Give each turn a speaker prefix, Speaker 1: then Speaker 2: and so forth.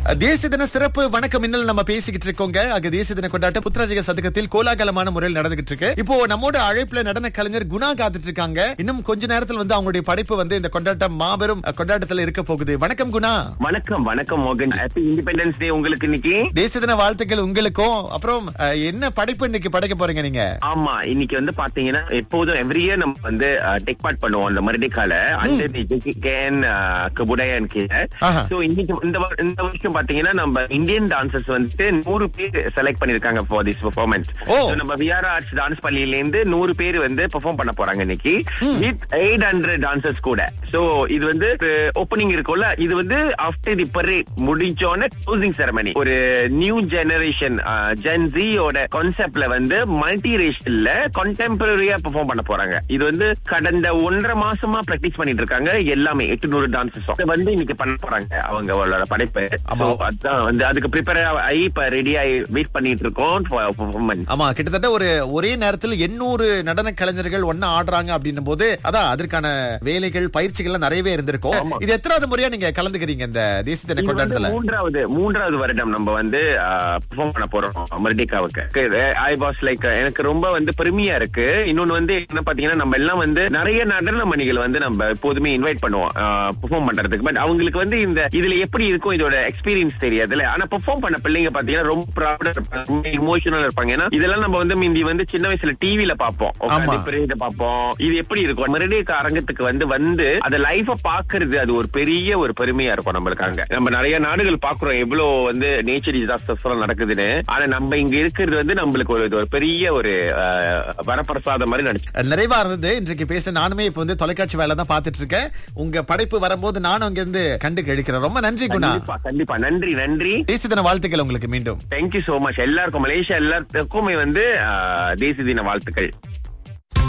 Speaker 1: தேசிய தின சிறப்பு வணக்கம் மின்னல் நம்ம பேசிக்கிட்டு இருக்கோங்க. அங்க தேசிய தின கொண்டாட்டம் புத்ராஜிக சதுக்கத்தில் கோலாகலமான முறையில் நடந்துகிட்டு இருக்கு. இப்போ நம்மோட அழைப்புல நடன கலைஞர் குணா காத்துட்டு இருக்காங்க. இன்னும் கொஞ்ச நேரத்தில் அவங்களுடைய படைப்பு இந்த கொண்டாட்டம் மாபெரும் கொண்டாட்டத்துல இருக்க போகுது. வணக்கம் குணா.
Speaker 2: வணக்கம் வணக்கம் மோகன். ஹாப்பி இண்டிபெண்டன்ஸ் டே உங்களுக்கு இன்னைக்கு.
Speaker 1: தேசிய தின வாழ்த்துக்கள் உங்களுக்கும். அப்புறம் என்ன படைப்பு இன்னைக்கு படைக்க போறீங்க நீங்க?
Speaker 2: ஆமா, இன்னைக்கு பாத்தீங்கன்னா எப்போதும் எவ்ரி இயர் நம்ம டெக் பார்ட் பண்ணுவோம் அந்த மர்டிகால அந்த கேன் கபுடையன் கீழே. சோ இன்னைக்கு இந்த வருஷம் பாத்தீங்கன்னா நம்ம இந்தியன் டான்சர்ஸ் 100 பேர் செலக்ட் பண்ணிருக்காங்க ஃபார் திஸ் பெர்ஃபார்மன்ஸ். நம்ம விஆர் ஆர்ட்ஸ் டான்ஸ் பள்ளியில இருந்து 100 பேர் பெர்ஃபார்ம் பண்ண போறாங்க இன்னைக்கு வித் 800 டான்சர்ஸ் கூட. சோ இது ஓப்பனிங் இருக்கும்ல, இது after the parade முடிஞ்சோன closing ceremony. ஒரு நியூ ஜெனரேஷன் ஜென்ஸியோட கான்செப்ட்ல மல்டி ரேஷியல்ல கான்டெம்பரரியா பெர்ஃபார்ம் பண்ண போறாங்க. இது கடந்த 1.5 மாசமா பிராக்டிஸ் பண்ணிட்டு இருக்காங்க. எல்லாமே 800 டான்சர்ஸ் இன்னைக்கு பண்ண போறாங்க அவங்களோட படைப்பு. அதுக்கு ப்ரிப்பேர் ஆகி இப்ப ரெடி ஆகி வெயிட் பண்ணிட்டு இருக்கோம் பெர்ஃபார்மன்ஸ்.
Speaker 1: ஆமா, கிட்டத்தட்ட ஒரே நேரத்தில் 800 நடன கலைஞர்கள் ஒண்ணா ஆடுறாங்க அப்படின்னும் போது அதான் அதற்கான வேலைகள் பயிற்சிகள் நிறையவே இருந்திருக்கும். இது எத்தனாவது முறையா நீங்க கலந்துக்கிறீங்க இந்த தேசிய தின கொண்டாட்டத்துல?
Speaker 2: மூன்றாவது வருடம் நம்ம பெர்ஃபார்ம் பண்ண போறோம் மர்டிகாவுக்கு. ஐ வாஸ் லைக் எனக்கு ரொம்ப பெருமையா இருக்கு. இன்னொன்னு என்ன பாத்தீங்கன்னா நம்ம எல்லாம் நிறைய நடன மணிகள் நம்ம எப்போதுமே இன்வைட் பண்ணுவோம் பெர்ஃபார்ம் பண்றதுக்கு. பட் அவங்களுக்கு இந்த இதுல எப்படி இருக்கும் இதோட எக்ஸ்பீரியன்ஸ் தெரியாதுல. ஆனா பெர்ஃபார்ம் பண்ண பிள்ளைங்க பாத்தீங்கன்னா ரொம்ப ப்ரௌடா இருப்பாங்க, ரொம்ப இமோஷனலா இருப்பாங்க. ஏன்னா இதெல்லாம் நம்ம மிந்தி சின்ன வயசுல டிவில பாப்போம், பாப்போம். இது எப்படி இருக்கும் மறுபடியும் அரங்கத்துக்கு அத லைஃப பாக்குறது, அது ஒரு பெரிய ஒரு பெருமையா இருக்கும் நம்மளுக்காக. நம்ம நிறைய நாடுகள் பாக்குறோம் எவ்வளவு நேச்சர் டிசாஸ்டர்ஸ் நடக்குதுன்னு. ஆனா நம்ம இங்க இருக்கிறது நம்மளுக்கு ஒரு பெரிய ஒரு வரப்பிரசாதம் மாதிரி நினைச்சு
Speaker 1: நிறைவா இருந்தது. இன்றைக்கு பேச நானுமே இப்ப தொலைக்காட்சி வேலை தான் பாத்துட்டு இருக்கேன். உங்க படைப்பு வரும்போது நானும் இங்க இருந்து கண்டு கழிக்கிறேன். ரொம்ப நன்றி குணா.
Speaker 2: கண்டிப்பா நன்றி.
Speaker 1: தேசிய தின வாழ்த்துக்கள் உங்களுக்கு மீண்டும்.
Speaker 2: Thank you so much. எல்லாருக்கும் மலேசியா எல்லாத்துக்குமே தேசிய தின வாழ்த்துக்கள்.